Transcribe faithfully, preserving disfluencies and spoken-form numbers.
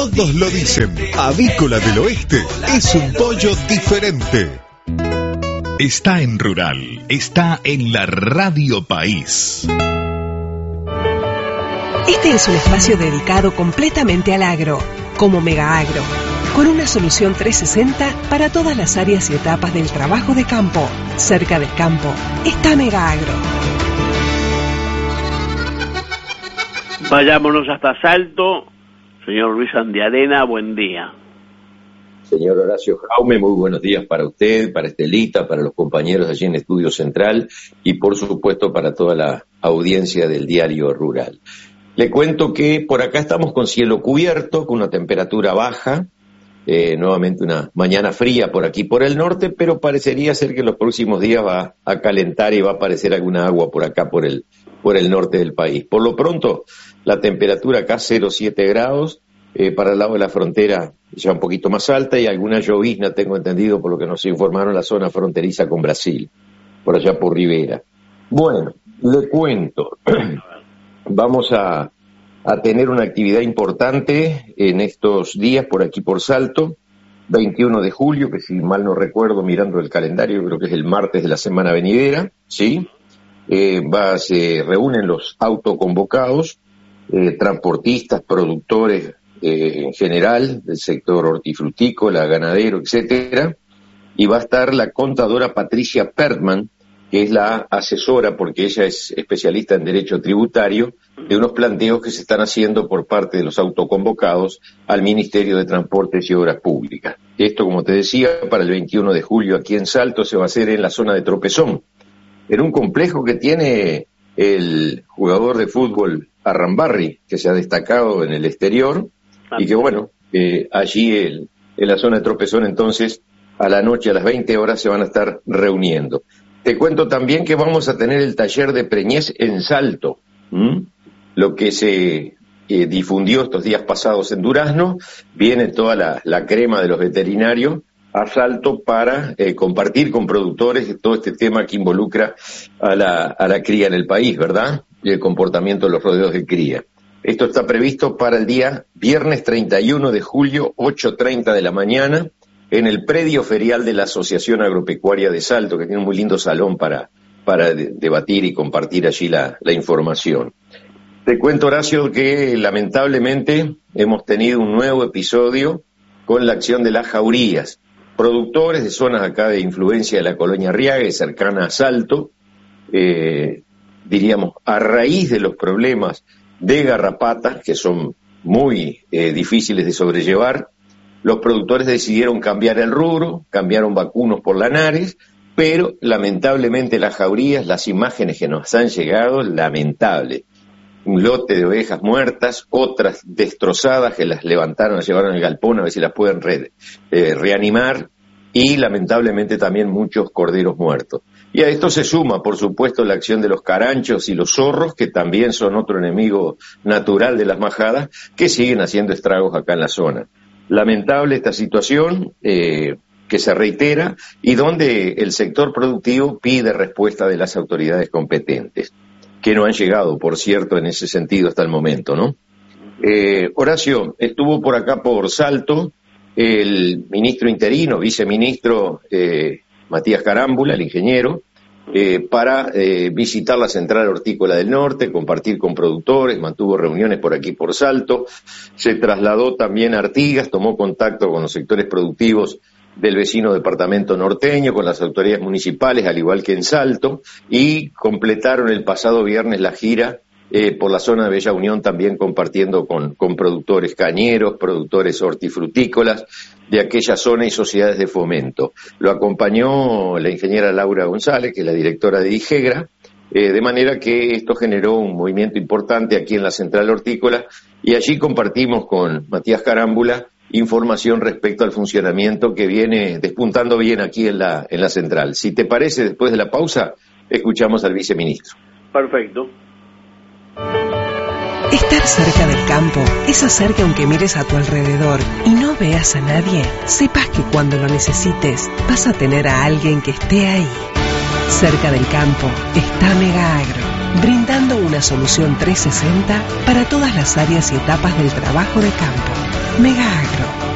Todos lo dicen, Avícola del Oeste es un pollo diferente. Está en Rural, está en la Radio País. Este es un espacio dedicado completamente al agro, como Mega Agro, con una solución trescientos sesenta para todas las áreas y etapas del trabajo de campo. Cerca del campo está Mega Agro. Vayámonos hasta Salto. Señor Luis Andiarena, buen día. Señor Horacio Jaume, muy buenos días para usted, para Estelita, para los compañeros allí en Estudio Central y por supuesto para toda la audiencia del Diario Rural. Le cuento que por acá estamos con cielo cubierto, con una temperatura baja, eh, nuevamente una mañana fría por aquí por el norte, pero parecería ser que en los próximos días va a calentar y va a aparecer alguna agua por acá por el, por el norte del país. Por lo pronto, la temperatura acá cero coma siete grados, eh, para el lado de la frontera ya un poquito más alta y alguna llovizna, tengo entendido por lo que nos informaron, la zona fronteriza con Brasil, por allá por Rivera. Bueno, le cuento, vamos a, a tener una actividad importante en estos días por aquí por Salto, veintiuno de julio, que si mal no recuerdo, mirando el calendario, creo que es el martes de la semana venidera, ¿sí? Eh, va, se reúnen los autoconvocados, eh, transportistas, productores, Eh, en general, del sector hortifrutícola, ganadero, etcétera, y va a estar la contadora Patricia Pertman, que es la asesora, porque ella es especialista en derecho tributario, de unos planteos que se están haciendo por parte de los autoconvocados al Ministerio de Transportes y Obras Públicas. Esto, como te decía, para el veintiuno de julio aquí en Salto se va a hacer en la zona de Tropezón, en un complejo que tiene el jugador de fútbol Arrambarri, que se ha destacado en el exterior, y que bueno, eh, allí el, en la zona de Tropezón entonces a la noche a las veinte horas se van a estar reuniendo. Te cuento también que vamos a tener el taller de preñez en Salto, ¿Mm? Lo que se eh, difundió estos días pasados en Durazno, viene toda la, la crema de los veterinarios a Salto para eh, compartir con productores todo este tema que involucra a la, a la cría en el país, ¿verdad? Y el comportamiento de los rodeos de cría. Esto está previsto para el día viernes treinta y uno de julio, ocho treinta de la mañana, en el predio ferial de la Asociación Agropecuaria de Salto, que tiene un muy lindo salón para, para de, debatir y compartir allí la, la información. Te cuento, Horacio, que lamentablemente hemos tenido un nuevo episodio con la acción de las jaurías. Productores de zonas acá de influencia de la colonia Arriaga, cercana a Salto, eh, diríamos, a raíz de los problemas de garrapatas, que son muy eh, difíciles de sobrellevar, los productores decidieron cambiar el rubro, cambiaron vacunos por lanares, pero lamentablemente las jaurías, las imágenes que nos han llegado, lamentable. Un lote de ovejas muertas, otras destrozadas que las levantaron, las llevaron al galpón a ver si las pueden re, eh, reanimar, y lamentablemente también muchos corderos muertos. Y a esto se suma, por supuesto, la acción de los caranchos y los zorros, que también son otro enemigo natural de las majadas, que siguen haciendo estragos acá en la zona. Lamentable esta situación, eh, que se reitera, y donde el sector productivo pide respuesta de las autoridades competentes, que no han llegado, por cierto, en ese sentido hasta el momento, ¿no? Eh, Horacio, estuvo por acá por Salto el ministro interino, viceministro eh, Matías Carámbula, el ingeniero, eh, para eh, visitar la central hortícola del norte, compartir con productores, mantuvo reuniones por aquí por Salto, se trasladó también a Artigas, tomó contacto con los sectores productivos del vecino departamento norteño, con las autoridades municipales, al igual que en Salto, y completaron el pasado viernes la gira eh, por la zona de Bella Unión, también compartiendo con, con productores cañeros, productores hortifrutícolas de aquella zona y sociedades de fomento. Lo acompañó la ingeniera Laura González, que es la directora de IGEGRA, eh, de manera que esto generó un movimiento importante aquí en la central hortícola, y allí compartimos con Matías Carámbula información respecto al funcionamiento que viene despuntando bien aquí en la, en la central. Si te parece, después de la pausa, escuchamos al viceministro. Perfecto. Estar cerca del campo es hacer que aunque mires a tu alrededor y no veas a nadie, sepas que cuando lo necesites vas a tener a alguien que esté ahí. Cerca del campo está Mega Agro, brindando una solución trescientos sesenta para todas las áreas y etapas del trabajo de campo. Mega Agro.